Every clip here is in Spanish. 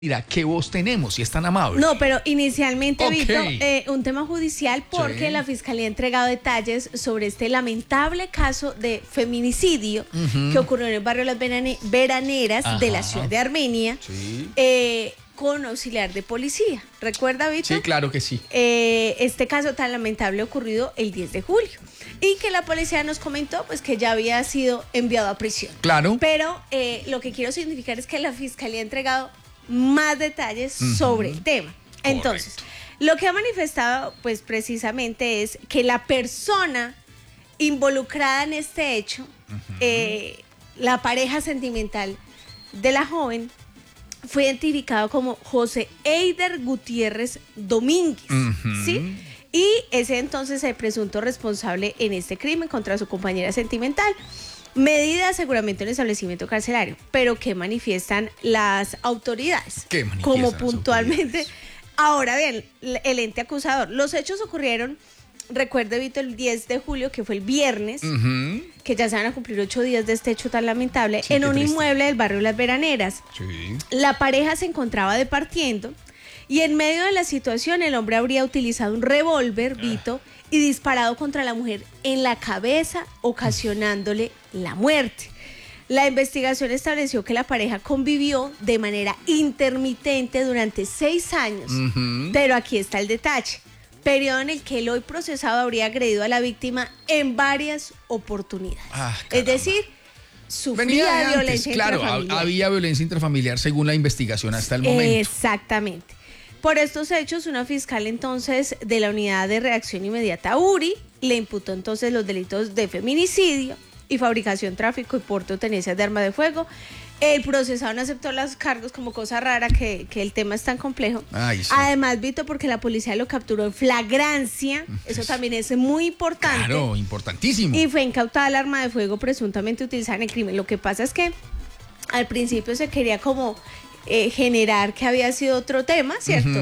Mira, ¿qué voz tenemos? Si es tan amable. No, pero inicialmente, Ok. Vito, un tema judicial porque Sí. la Fiscalía ha entregado detalles sobre este lamentable caso de feminicidio que ocurrió en el barrio Las Veraneras de la Ajá. ciudad de Armenia Sí. con auxiliar de policía. ¿Recuerda, Vito? Sí, claro que sí. Este caso tan lamentable ocurrido el 10 de julio y que la policía nos comentó pues que ya había sido enviado a prisión. Claro. Pero lo que quiero significar es que la Fiscalía ha entregado más detalles sobre el tema. Entonces, lo que ha manifestado pues precisamente es que la persona involucrada en este hecho, la pareja sentimental de la joven, fue identificado como José Eider Gutiérrez Domínguez, ¿sí? Y ese entonces el presunto responsable en este crimen contra su compañera sentimental. Medida de aseguramiento en el establecimiento carcelario, pero ¿qué manifiestan las autoridades? ¿Qué manifiestan Como las puntualmente. autoridades? Ahora bien, el ente acusador. Los hechos ocurrieron, recuerde, Vito, el 10 de julio, que fue el viernes, que ya se van a cumplir 8 días de este hecho tan lamentable, Sí, en qué un triste. inmueble del barrio Las Veraneras. Sí. La pareja se encontraba departiendo y en medio de la situación el hombre habría utilizado un revólver, Vito, y disparado contra la mujer en la cabeza, ocasionándole la muerte. La investigación estableció que la pareja convivió de manera intermitente durante 6 años, pero aquí está el detalle, periodo en el que el hoy procesado habría agredido a la víctima en varias oportunidades. Ah, Es caramba. decir, sufría Venía de de antes, violencia claro, intrafamiliar. había violencia intrafamiliar según la investigación hasta el momento. Exactamente. Por estos hechos, una fiscal entonces de la Unidad de Reacción Inmediata URI le imputó entonces los delitos de feminicidio y fabricación, tráfico y porte o tenencia de arma de fuego. El procesado no aceptó los cargos, como cosa rara que el tema es tan complejo. Ay, sí. Además, Vito, porque la policía lo capturó en flagrancia, eso también es muy importante. Claro, importantísimo. Y fue incautada el arma de fuego presuntamente utilizada en el crimen. Lo que pasa es que al principio se quería como generar que había sido otro tema, ¿cierto?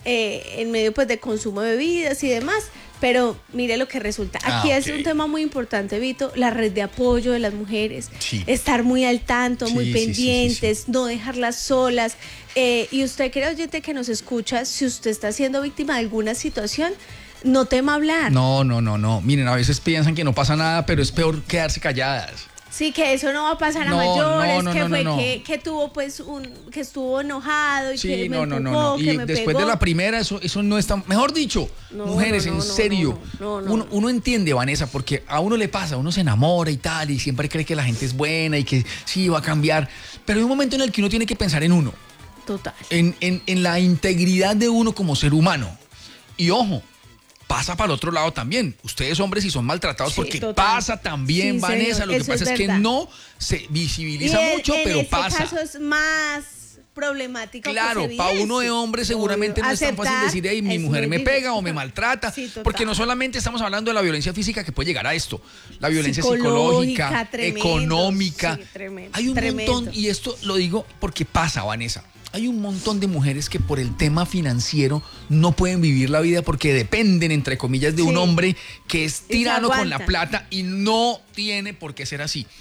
En medio pues de consumo de bebidas y demás. Pero mire lo que resulta. Aquí es un tema muy importante, Vito, la red de apoyo de las mujeres. Sí. Estar muy al tanto, muy Sí, sí, sí, pendientes, no dejarlas solas. Y usted, querido oyente que nos escucha, si usted está siendo víctima de alguna situación, no tema hablar. No. Miren, a veces piensan que no pasa nada, pero es peor quedarse calladas. Sí, que eso no va a pasar a No, mayores, no, que no, fue no. que tuvo pues que estuvo enojado y Sí, que me no. empujó, Y que me después pegó. de la primera, eso no está. Mejor dicho, No, mujeres, no, en no, serio. no, no. Uno entiende, Vanessa, porque a uno le pasa, uno se enamora y tal, y siempre cree que la gente es buena y que sí va a cambiar. Pero hay un momento en el que uno tiene que pensar en uno, Total. en la integridad de uno como ser humano. Y ojo, pasa para el otro lado también. Ustedes, hombres, si son maltratados, Sí, porque total. pasa también, Sí, Vanessa. señor, Lo que eso pasa es es que verdad. no se visibiliza mucho, en pero este pasa. caso es más problemático. Claro, que se para uno de evidencie. hombre seguramente Obvio. no es tan fácil Aceptar decir, hey, mi es mujer muy me pega difícil. o me maltrata, Sí, total. porque no solamente estamos hablando de la violencia física que puede llegar a esto, la violencia Psicológica, psicológica, tremendo, económica. sí, tremendo, Hay un tremendo. montón, y esto lo digo porque pasa, Vanessa. Hay un montón de mujeres que por el tema financiero no pueden vivir la vida porque dependen, entre comillas, de un Sí. hombre que es Y se tirano con la aguantan. plata y no tiene por qué ser así.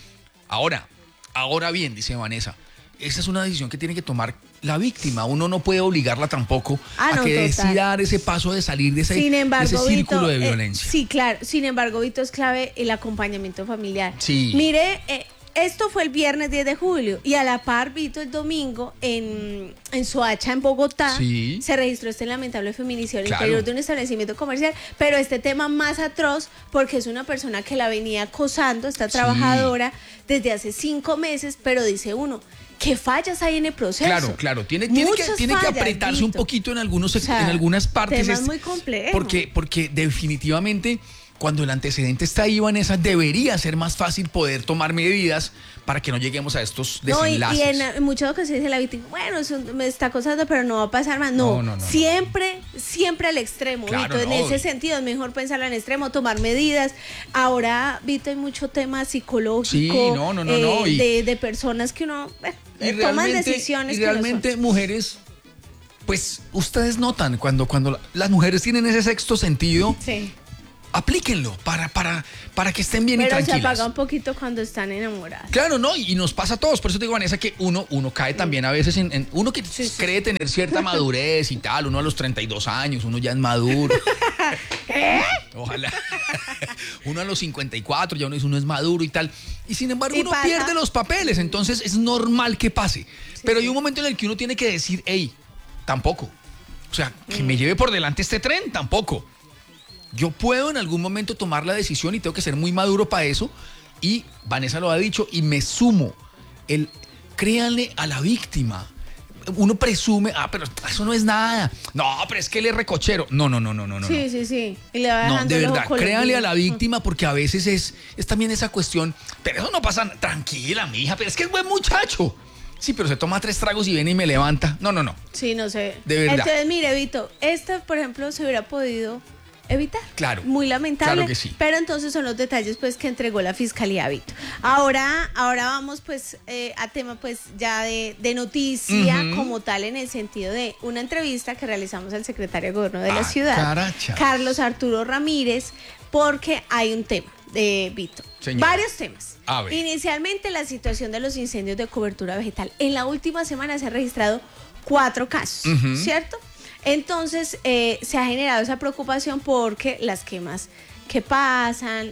Ahora bien, dice Vanessa, esa es una decisión que tiene que tomar la víctima. Uno no puede obligarla tampoco Ah, a no, que total. decida dar ese paso de salir de ese, Sin de embargo, ese círculo Vito, de violencia. sí, claro. Sin embargo, Vito, es clave el acompañamiento familiar. Sí. Mire, esto fue el viernes 10 de julio y a la par, Vito, el domingo en Soacha, en Bogotá, Sí. se registró este lamentable feminicidio al Claro. interior de un establecimiento comercial, pero este tema más atroz porque es una persona que la venía acosando, esta trabajadora, desde hace 5 meses, pero dice uno, ¿qué fallas hay en el proceso? Claro. Tiene que Muchas fallas, apretarse un Vito. poquito en algunos O sea, en algunas partes. temas muy complejos. Porque definitivamente cuando el antecedente está ahí, Vanessa, debería ser más fácil poder tomar medidas para que no lleguemos a estos No, desenlaces. y en muchas ocasiones dice la víctima, bueno, eso me está acosando, pero no va a pasar más. No. Siempre al extremo, Claro, Vito. En no. ese sentido es mejor pensarlo en extremo, tomar medidas. Ahora, Vito, hay mucho tema psicológico. Sí, no. De personas que uno toman decisiones y que no realmente mujeres, pues ustedes notan cuando las mujeres tienen ese sexto sentido, son. Sí. aplíquenlo para que estén bien y Pero tranquilas. se apaga un poquito cuando están enamoradas. Claro, no, y nos pasa a todos. Por eso te digo, Vanessa, que uno cae también a veces en uno que cree tener cierta madurez y tal. Uno a los 32 años, uno ya es maduro. Ojalá. Uno a los 54, ya uno es maduro y tal. Y sin embargo, ¿Y uno pasa? pierde los papeles. Entonces es normal que pase. Pero hay un momento en el que uno tiene que decir, hey, tampoco. O sea, que me lleve por delante este tren, tampoco. Yo puedo en algún momento tomar la decisión y tengo que ser muy maduro para eso. Y Vanessa lo ha dicho y me sumo. Créanle a la víctima. Uno presume, pero eso no es nada. No, pero es que él es recochero. No. Sí. Y le va No, dejando de el ojo verdad, colorido. créanle a la víctima porque a veces es también esa cuestión. Pero eso no pasa, tranquila, mija, pero es que es buen muchacho. Sí, pero se toma 3 tragos y viene y me levanta. No. Sí, no sé. De verdad. Entonces, mire, Vito, por ejemplo, se hubiera podido evitar. Claro. Muy lamentable. Claro que sí. Pero entonces son los detalles pues que entregó la Fiscalía, Vito. Ahora vamos pues a tema pues ya de noticia como tal, en el sentido de una entrevista que realizamos al secretario de Gobierno de la ciudad, caracha. Carlos Arturo Ramírez, porque hay un tema de Vito. Señora. Varios temas. A ver. Inicialmente, la situación de los incendios de cobertura vegetal. En la última semana se han registrado 4 casos, ¿cierto? Entonces, se ha generado esa preocupación porque las quemas que pasan,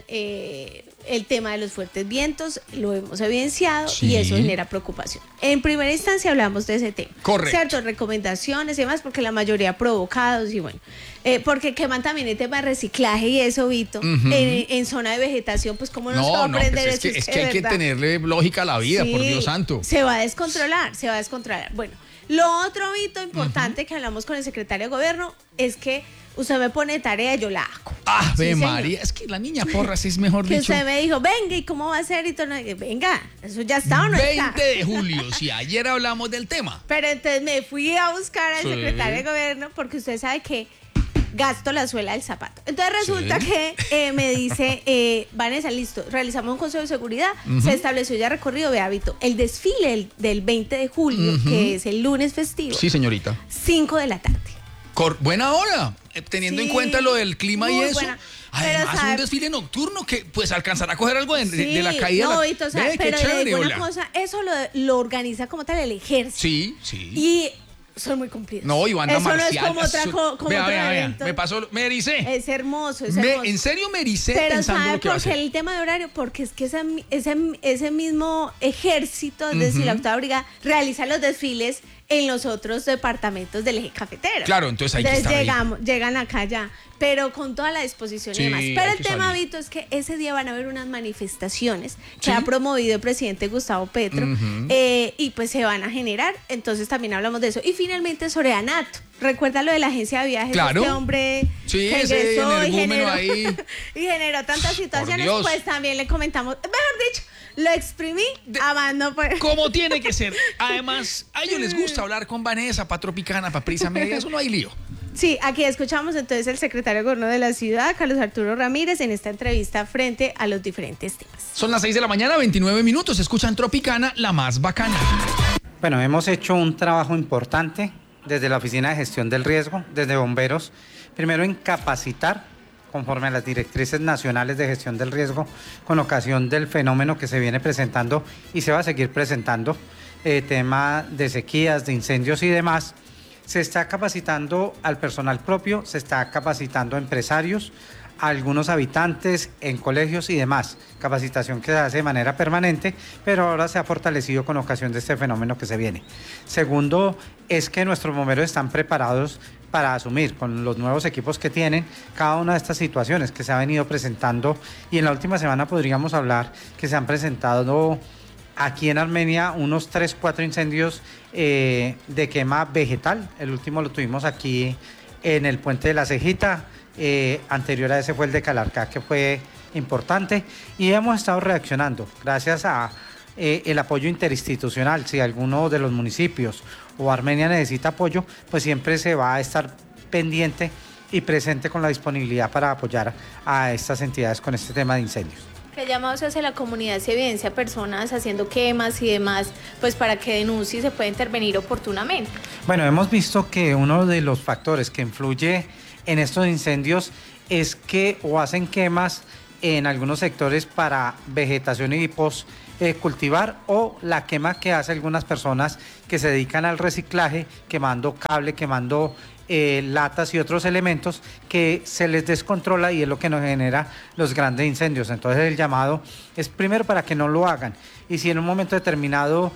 el tema de los fuertes vientos, lo hemos evidenciado Sí. y eso genera preocupación. En primera instancia hablamos de ese tema. Correcto. ¿Cierto? Recomendaciones y demás, porque la mayoría provocados y bueno. Porque queman también el tema de reciclaje y eso, Vito. En zona de vegetación, pues cómo no se va a No, aprender pues eso. es que hay que ¿verdad? tenerle lógica a la vida, por Sí, Dios santo. Se va a descontrolar. Bueno, lo otro hito importante que hablamos con el secretario de Gobierno es que usted me pone tarea y yo la hago. Ave Sí, María, señor. es que la niña Porras es mejor Que dicho. usted me dijo, venga, ¿y cómo va a ser? Y todo, venga, ¿eso ya está o no 20 está? de julio, si ayer hablamos del tema. Pero entonces me fui a buscar al Sí. secretario de Gobierno porque usted sabe que gasto la suela del zapato. Entonces resulta Sí. que me dice, Vanessa, listo, realizamos un consejo de seguridad, se estableció ya recorrido de hábito. El desfile del 20 de julio, que es el lunes festivo, Sí, señorita. 5 de la tarde. Buena hora, teniendo en Sí, cuenta lo del clima y muy eso. buena. Pero, Además, ¿sabe? un desfile nocturno que pues alcanzará a coger algo de la caída. No, Vito, o sea, Ve, qué pero le chévere, digo una hola. cosa, eso lo organiza como tal el ejército. Sí. Y son muy cumplidos. No, y banda eso marcial. no es como Vea, otro vea. evento. Me pasó, me ericé. Es hermoso, es hermoso. En serio me ericé Pero pensando ¿sabe lo que va a por qué hacer. el tema de horario? Porque es que ese mismo ejército, es decir, la octava brigada, realiza los desfiles en los otros departamentos del eje cafetero. Claro, entonces hay que estar ahí. llegan acá ya, pero con toda la disposición Sí, y demás. hay Pero el que tema, salir. Vito, es que ese día van a haber unas manifestaciones que Sí. ha promovido el presidente Gustavo Petro y pues se van a generar. Entonces también hablamos de eso. Y finalmente sobre ANATO. ¿Recuerda lo de la agencia de viajes? Claro. Este hombre Sí, que ese ingresó y energúmeno generó, ahí. y generó tantas situaciones, Dios. pues también le comentamos, mejor dicho, lo exprimí a mano, pues. Como tiene que ser. Además, a ellos les gusta hablar con Vanessa, para Tropicana, para Prisa Media, eso no hay lío. Sí, aquí escuchamos entonces al secretario de Gobierno de la ciudad, Carlos Arturo Ramírez, en esta entrevista frente a los diferentes temas. Son las 6 de la mañana, 29 minutos. Escuchan Tropicana, la más bacana. Bueno, hemos hecho un trabajo importante desde la Oficina de Gestión del Riesgo, desde Bomberos, primero en capacitar conforme a las directrices nacionales de gestión del riesgo con ocasión del fenómeno que se viene presentando y se va a seguir presentando, tema de sequías, de incendios y demás. Se está capacitando al personal propio, se está capacitando a empresarios, a algunos habitantes en colegios y demás. Capacitación que se hace de manera permanente, pero ahora se ha fortalecido con ocasión de este fenómeno que se viene. Segundo, es que nuestros bomberos están preparados para asumir con los nuevos equipos que tienen cada una de estas situaciones que se ha venido presentando, y en la última semana podríamos hablar que se han presentado aquí en Armenia unos 3-4 incendios de quema vegetal. El último lo tuvimos aquí en el puente de la Cejita, anterior a ese fue el de Calarcá, que fue importante, y hemos estado reaccionando gracias a el apoyo interinstitucional. Si alguno de los municipios o Armenia necesita apoyo, pues siempre se va a estar pendiente y presente con la disponibilidad para apoyar a estas entidades con este tema de incendios. ¿Qué llamado se hace a la comunidad si evidencia personas haciendo quemas y demás, pues para que denuncie y se pueda intervenir oportunamente? Bueno, hemos visto que uno de los factores que influye en estos incendios es que o hacen quemas en algunos sectores para vegetación y cultivar, o la quema que hacen algunas personas que se dedican al reciclaje, quemando cable, quemando latas y otros elementos que se les descontrola, y es lo que nos genera los grandes incendios. Entonces el llamado es primero para que no lo hagan, y si en un momento determinado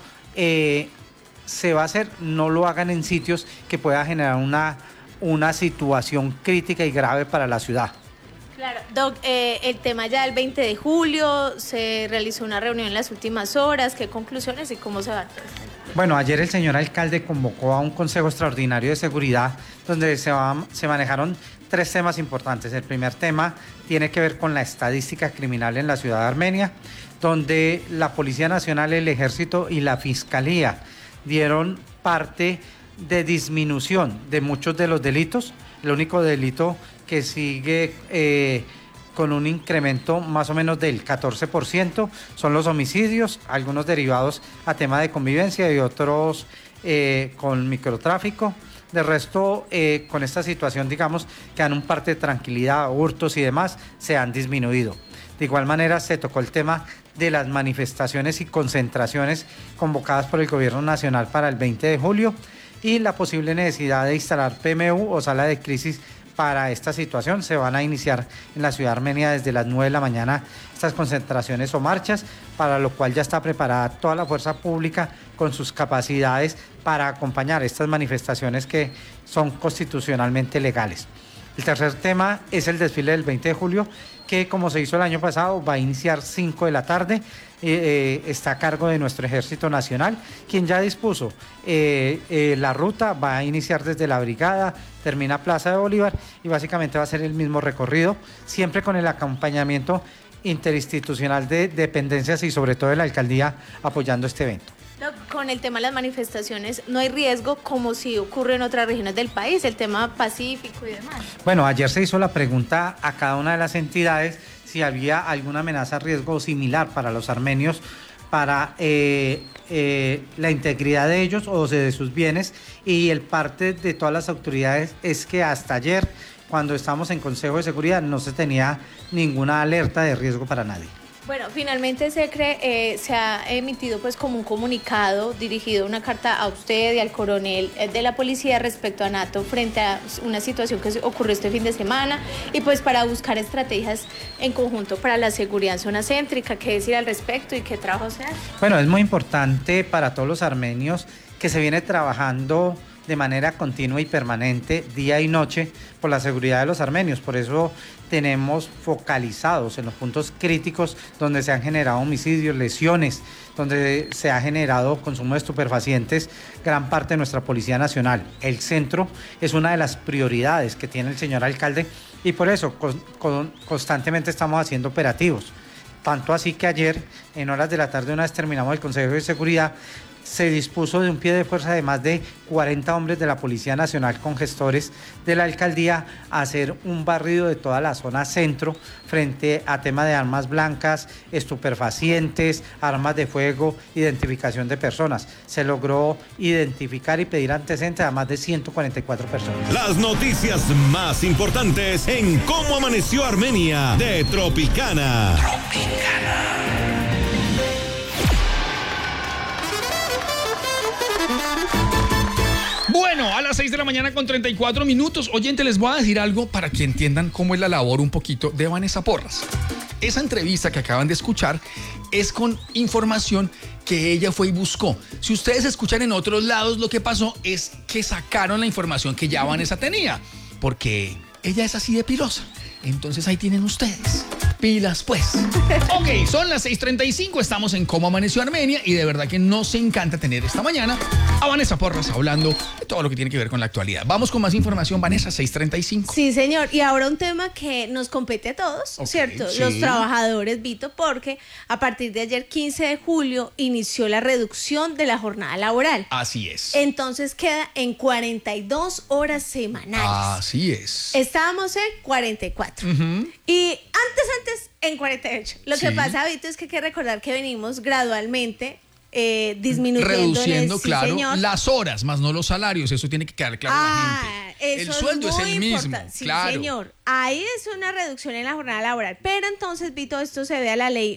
se va a hacer, no lo hagan en sitios que pueda generar una situación crítica y grave para la ciudad. Claro, Doc, el tema ya del 20 de julio, se realizó una reunión en las últimas horas, ¿qué conclusiones y cómo se va a hacer? Bueno, ayer el señor alcalde convocó a un consejo extraordinario de seguridad donde se manejaron 3 temas importantes. El primer tema tiene que ver con la estadística criminal en la ciudad de Armenia, donde la Policía Nacional, el Ejército y la Fiscalía dieron parte de disminución de muchos de los delitos. El único delito que sigue con un incremento más o menos del 14% son los homicidios, algunos derivados a tema de convivencia y otros con microtráfico. De resto, con esta situación, digamos, que dan un parte de tranquilidad, hurtos y demás, se han disminuido. De igual manera, se tocó el tema de las manifestaciones y concentraciones convocadas por el Gobierno Nacional para el 20 de julio y la posible necesidad de instalar PMU o sala de crisis para esta situación. Se van a iniciar en la ciudad armenia desde las 9 de la mañana estas concentraciones o marchas, para lo cual ya está preparada toda la fuerza pública con sus capacidades para acompañar estas manifestaciones que son constitucionalmente legales. El tercer tema es el desfile del 20 de julio, que como se hizo el año pasado, va a iniciar 5 de la tarde. Está a cargo de nuestro Ejército Nacional, quien ya dispuso la ruta. Va a iniciar desde la Brigada, termina Plaza de Bolívar y básicamente va a ser el mismo recorrido, siempre con el acompañamiento interinstitucional de dependencias y sobre todo de la alcaldía apoyando este evento. Con el tema de las manifestaciones, ¿no hay riesgo como si ocurre en otras regiones del país, el tema pacífico y demás? Bueno, ayer se hizo la pregunta a cada una de las entidades si había alguna amenaza, riesgo similar para los armenios, para la integridad de ellos o de sus bienes, y el parte de todas las autoridades es que hasta ayer, cuando estábamos en Consejo de Seguridad, no se tenía ninguna alerta de riesgo para nadie. Bueno, finalmente se ha emitido pues como un comunicado dirigido, una carta a usted y al coronel de la policía respecto a Nato frente a una situación que ocurrió este fin de semana, y pues para buscar estrategias en conjunto para la seguridad en zona céntrica. ¿Qué decir al respecto y qué trabajo se hace? Bueno, es muy importante para todos los armenios que se viene trabajando de manera continua y permanente, día y noche, por la seguridad de los armenios. Por eso tenemos focalizados en los puntos críticos donde se han generado homicidios, lesiones, donde se ha generado consumo de estupefacientes, gran parte de nuestra Policía Nacional. El centro es una de las prioridades que tiene el señor alcalde, y por eso constantemente estamos haciendo operativos. Tanto así que ayer, en horas de la tarde, una vez terminamos el Consejo de Seguridad, se dispuso de un pie de fuerza de más de 40 hombres de la Policía Nacional con gestores de la alcaldía a hacer un barrido de toda la zona centro frente a tema de armas blancas, estupefacientes, armas de fuego, identificación de personas. Se logró identificar y pedir antecedentes a más de 144 personas. Las noticias más importantes en Cómo Amaneció Armenia de Tropicana. Bueno, a las 6 de la mañana con 34 minutos. Oyente, les voy a decir algo para que entiendan cómo es la labor un poquito de Vanessa Porras. Esa entrevista que acaban de escuchar es con información que ella fue y buscó. Si ustedes escuchan en otros lados, lo que pasó es que sacaron la información que ya Vanessa tenía, porque ella es así de pilosa. Entonces ahí tienen ustedes. Pilas, pues. Ok, son las 6:35, estamos en Cómo Amaneció Armenia, y de verdad que nos encanta tener esta mañana a Vanessa Porras hablando de todo lo que tiene que ver con la actualidad. Vamos con más información, Vanessa, 6:35. Sí, señor. Y ahora un tema que nos compete a todos, okay, ¿cierto? Sí. Los trabajadores, Vito, porque a partir de ayer, 15 de julio, inició la reducción de la jornada laboral. Así es. Entonces queda en 42 horas semanales. Así es. Estábamos en 44. Y antes antes en 48. Lo que Sí. pasa, Vito, es que hay que recordar que venimos gradualmente disminuyendo. Reduciendo, sí, claro, señor. las horas, más no los salarios. Eso tiene que quedar claro a la gente. El Eso sueldo es muy el mismo, importante. Sí, claro. señor. Ahí es una reducción en la jornada laboral. Pero entonces, Vito, esto se ve a la ley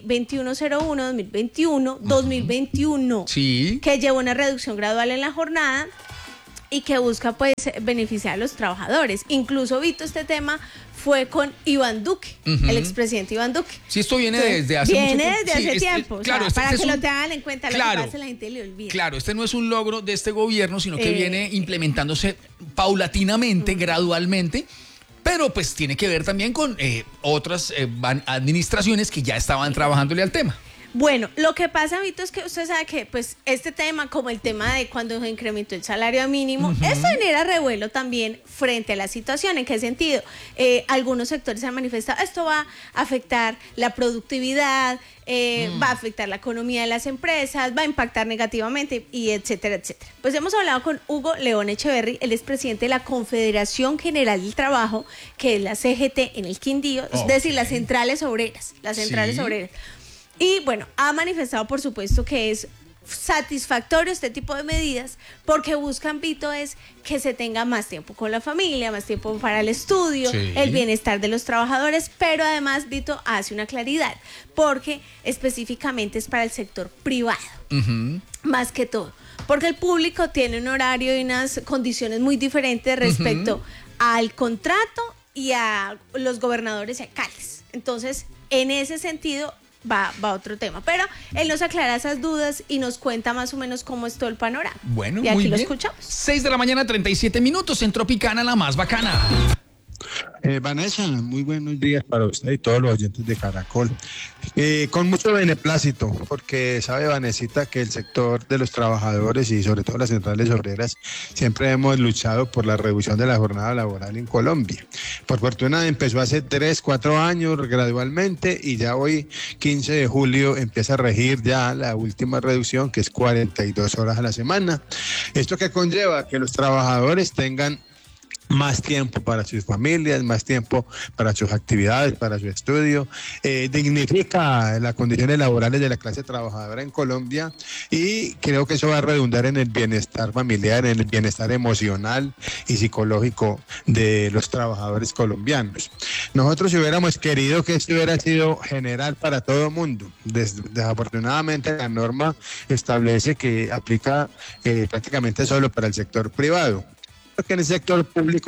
2101-2021, Sí. que lleva una reducción gradual en la jornada y que busca pues beneficiar a los trabajadores. Incluso, Vito, este tema fue con Iván Duque, el expresidente Iván Duque. Sí, esto viene Entonces, desde hace mucho viene tiempo. desde Sí, hace tiempo. claro, O sea, para que lo tengan en cuenta, lo que pasa es que la gente le olvida. Claro, este no es un logro de este gobierno, sino que viene implementándose paulatinamente, gradualmente, pero pues tiene que ver también con otras administraciones que ya estaban trabajándole al tema. Bueno, lo que pasa, Vito, es que usted sabe que pues este tema, como el tema de cuando se incrementó el salario mínimo, eso genera revuelo también frente a la situación. ¿En qué sentido? Algunos sectores han manifestado, esto va a afectar la productividad, va a afectar la economía de las empresas, va a impactar negativamente, y etcétera, etcétera. Pues hemos hablado con Hugo León Echeverry, él es presidente de la Confederación General del Trabajo, que es la CGT en el Quindío, es decir, las centrales obreras, Sí. obreras. Y bueno, ha manifestado por supuesto que es satisfactorio este tipo de medidas porque buscan, Vito, es que se tenga más tiempo con la familia, más tiempo para el estudio, Sí. el bienestar de los trabajadores, pero además, Vito, hace una claridad porque específicamente es para el sector privado, más que todo, porque el público tiene un horario y unas condiciones muy diferentes respecto al contrato y a los gobernadores y alcaldes. Entonces, en ese sentido va otro tema, pero él nos aclara esas dudas y nos cuenta más o menos cómo es todo el panorama. Bueno, y aquí muy lo bien. escuchamos. 6 de la mañana, 37 minutos, en Tropicana, la más bacana. Vanessa, muy buenos días para usted y todos los oyentes de Caracol. Con mucho beneplácito, porque sabe, Vanesita, que el sector de los trabajadores y sobre todo las centrales obreras siempre hemos luchado por la reducción de la jornada laboral en Colombia. Por fortuna empezó hace 3, 4 años gradualmente y ya hoy, 15 de julio, empieza a regir ya la última reducción, que es 42 horas a la semana. Esto que conlleva que los trabajadores tengan más tiempo para sus familias, más tiempo para sus actividades, para su estudio, dignifica las condiciones laborales de la clase trabajadora en Colombia y creo que eso va a redundar en el bienestar familiar, en el bienestar emocional y psicológico de los trabajadores colombianos. Nosotros si hubiéramos querido que esto hubiera sido general para todo el mundo, desafortunadamente la norma establece que aplica prácticamente solo para el sector privado. Porque en el sector público,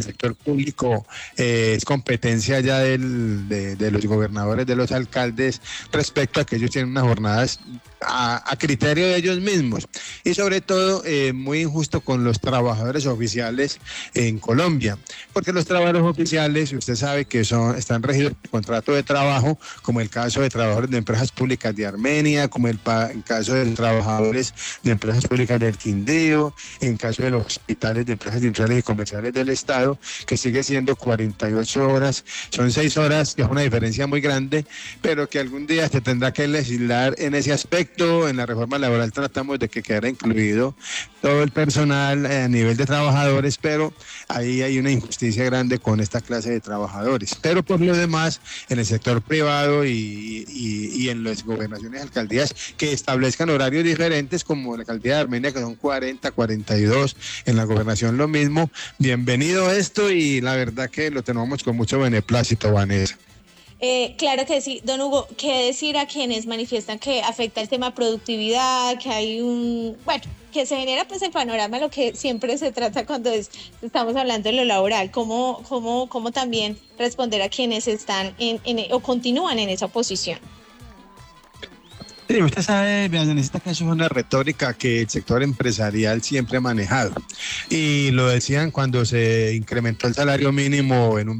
es competencia ya de los gobernadores, de los alcaldes, respecto a que ellos tienen unas jornadas a criterio de ellos mismos. Y sobre todo, muy injusto con los trabajadores oficiales en Colombia. Porque los trabajadores oficiales, usted sabe que están regidos por contrato de trabajo, como el caso de trabajadores de empresas públicas de Armenia, como el caso de trabajadores de empresas públicas del Quindío, en caso de los hospitales de empresas industriales y comerciales del Estado, que sigue siendo 48 horas, son 6 horas, que es una diferencia muy grande, pero que algún día se tendrá que legislar en ese aspecto. En la reforma laboral tratamos de que quedara incluido todo el personal a nivel de trabajadores, pero ahí hay una injusticia grande con esta clase de trabajadores. Pero por lo demás, en el sector privado y en las gobernaciones y alcaldías que establezcan horarios diferentes, como la alcaldía de Armenia, que son 40, 42, en la gobernación lo mismo. Bienvenido esto y la verdad que lo tenemos con mucho beneplácito, Vanessa. Claro que sí, don Hugo, ¿qué decir a quienes manifiestan que afecta el tema productividad, que hay que se genera pues el panorama, lo que siempre se trata cuando estamos hablando de lo laboral, cómo también responder a quienes están o continúan en esa posición? Sí, usted sabe, Vanessa, que eso es una retórica que el sector empresarial siempre ha manejado. Y lo decían cuando se incrementó el salario mínimo en un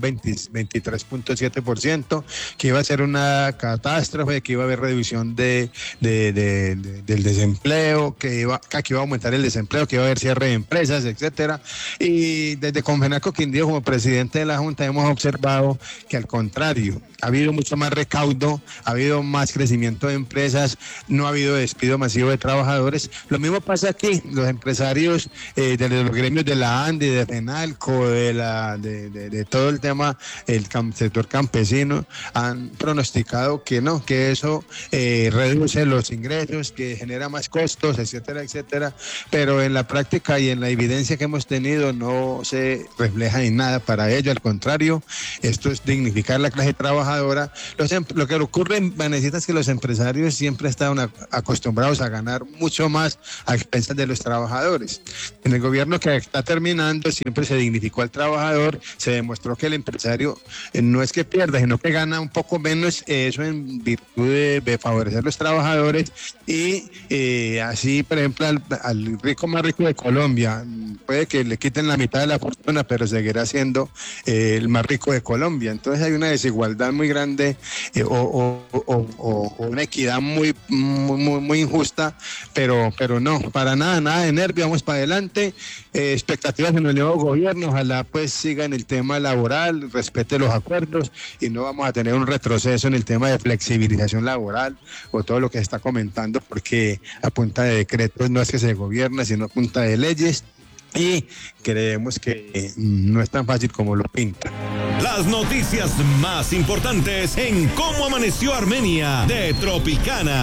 23.7%, que iba a ser una catástrofe, que iba a haber reducción del desempleo, que aquí iba a aumentar el desempleo, que iba a haber cierre de empresas, etcétera. Y desde Confenalco Quindío, como presidente de la Junta, hemos observado que al contrario, ha habido mucho más recaudo, ha habido más crecimiento de empresas, no ha habido despido masivo de trabajadores. Lo mismo pasa aquí, los empresarios de los gremios de la ANDI, de FENALCO, de todo el tema, el sector campesino, han pronosticado que no, que eso reduce los ingresos, que genera más costos, etcétera, etcétera, pero en la práctica y en la evidencia que hemos tenido no se refleja en nada para ello, al contrario, esto es dignificar la clase trabajadora. Lo que ocurre en Vanecita es que los empresarios siempre estaban acostumbrados a ganar mucho más a expensas de los trabajadores. En el gobierno que está terminando siempre se dignificó al trabajador, se demostró que el empresario no es que pierda, sino que gana un poco menos, eso en virtud de favorecer a los trabajadores y así, por ejemplo, al rico más rico de Colombia, puede que le quiten la mitad de la fortuna, pero seguirá siendo el más rico de Colombia. Entonces hay una desigualdad muy grande o una equidad muy injusta, pero no, para nada de nervio, vamos para adelante. Expectativas en el nuevo gobierno, ojalá pues siga en el tema laboral, respete los acuerdos y no vamos a tener un retroceso en el tema de flexibilización laboral o todo lo que se está comentando, porque a punta de decretos no es que se gobierna, sino a punta de leyes. Y creemos que no es tan fácil como lo pinta. Las noticias más importantes en Cómo Amaneció Armenia de Tropicana.